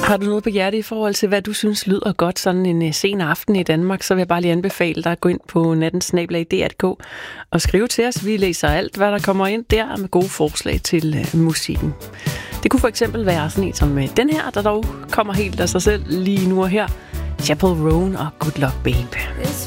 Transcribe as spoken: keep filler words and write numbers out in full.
Har du noget på hjerte i forhold til, hvad du synes lyder godt sådan en sen aften i Danmark, så vil jeg bare lige anbefale dig at gå ind på natten snabel-a d r punktum d k og skrive til os. Vi læser alt, hvad der kommer ind der med gode forslag til uh, musikken. Det kunne for eksempel være sådan en som uh, den her, der dog kommer helt af sig selv lige nu og her. Chapel Roan og Good Luck Babe.